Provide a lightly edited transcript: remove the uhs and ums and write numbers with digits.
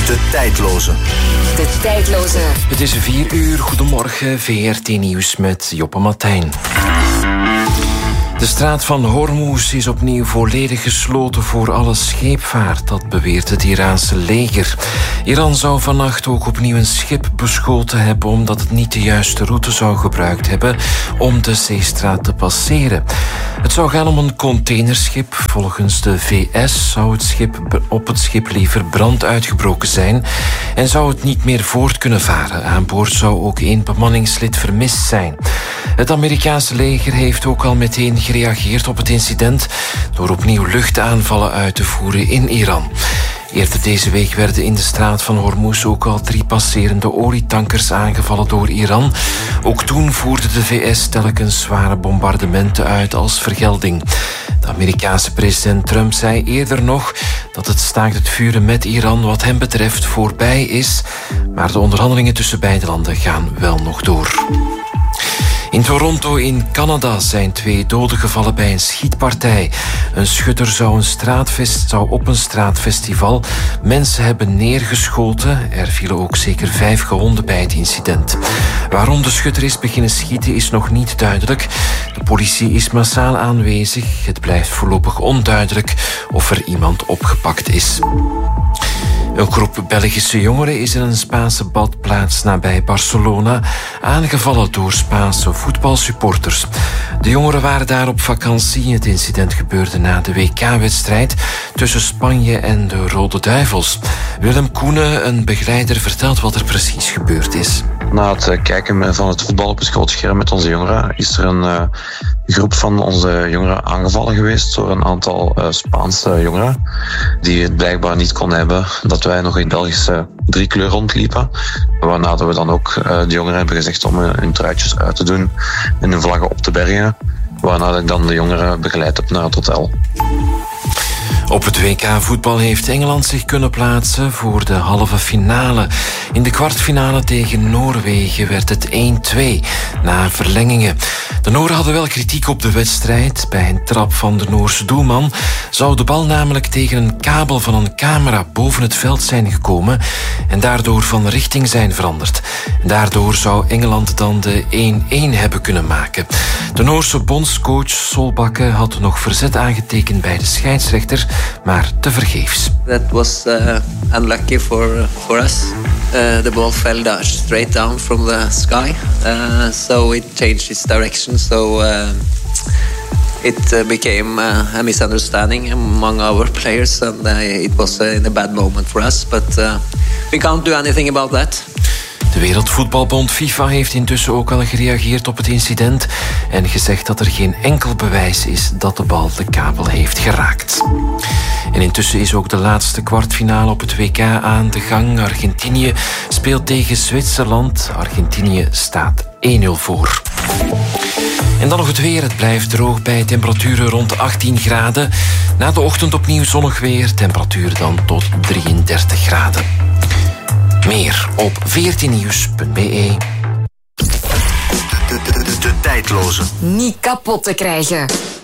De tijdloze. De tijdloze. Het is 4 uur. Goedemorgen, VRT Nieuws met Joppe Martijn. De straat van Hormuz is opnieuw volledig gesloten voor alle scheepvaart. Dat beweert het Iraanse leger. Iran zou vannacht ook opnieuw een schip beschoten hebben omdat het niet de juiste route zou gebruikt hebben om de zeestraat te passeren. Het zou gaan om een containerschip. Volgens de VS zou op het schip liever brand uitgebroken zijn en zou het niet meer voort kunnen varen. Aan boord zou ook 1 bemanningslid vermist zijn. Het Amerikaanse leger heeft ook al meteen gereageerd op het incident door opnieuw luchtaanvallen uit te voeren in Iran. Eerder deze week werden in de straat van Hormuz ook al 3 passerende olietankers aangevallen door Iran. Ook toen voerde de VS telkens zware bombardementen uit als vergelding. De Amerikaanse president Trump zei eerder nog dat het staakt het vuren met Iran wat hem betreft voorbij is, maar de onderhandelingen tussen beide landen gaan wel nog door. In Toronto in Canada zijn 2 doden gevallen bij een schietpartij. Een schutter zou op een straatfestival mensen hebben neergeschoten. Er vielen ook zeker 5 gewonden bij het incident. Waarom de schutter is beginnen schieten is nog niet duidelijk. De politie is massaal aanwezig. Het blijft voorlopig onduidelijk of er iemand opgepakt is. Een groep Belgische jongeren is in een Spaanse badplaats nabij Barcelona aangevallen door Spaanse voetbalsupporters. De jongeren waren daar op vakantie. Het incident gebeurde na de WK-wedstrijd tussen Spanje en de Rode Duivels. Willem Koenen, een begeleider, vertelt wat er precies gebeurd is. Na het kijken van het voetbal op het groot scherm met onze jongeren is er een groep van onze jongeren aangevallen geweest door een aantal Spaanse jongeren die het blijkbaar niet kon hebben dat wij nog in Belgische 3-kleur rondliepen. Waarna we dan ook de jongeren hebben gezegd om hun truitjes uit te doen en hun vlaggen op te bergen. Waarna ik dan de jongeren begeleid heb naar het hotel. Op het WK voetbal heeft Engeland zich kunnen plaatsen voor de halve finale. In de kwartfinale tegen Noorwegen werd het 1-2 na verlengingen. De Nooren hadden wel kritiek op de wedstrijd. Bij een trap van de Noorse doelman zou de bal namelijk tegen een kabel van een camera boven het veld zijn gekomen en daardoor van richting zijn veranderd. Daardoor zou Engeland dan de 1-1 hebben kunnen maken. De Noorse bondscoach Solbakke had nog verzet aangetekend bij de scheidsrechter, maar tevergeefs. That was unlucky for us. The ball fell straight down from the sky, so it changed its direction. So it became a misunderstanding among our players, and it was in a bad moment for us. But we can't do anything about that. De Wereldvoetbalbond FIFA heeft intussen ook al gereageerd op het incident en gezegd dat er geen enkel bewijs is dat de bal de kabel heeft geraakt. En intussen is ook de laatste kwartfinale op het WK aan de gang. Argentinië speelt tegen Zwitserland. Argentinië staat 1-0 voor. En dan nog het weer. Het blijft droog bij temperaturen rond de 18 graden. Na de ochtend opnieuw zonnig weer. Temperatuur dan tot 33 graden. Meer op 14nieuws.be. De tijdloze. Niet kapot te krijgen.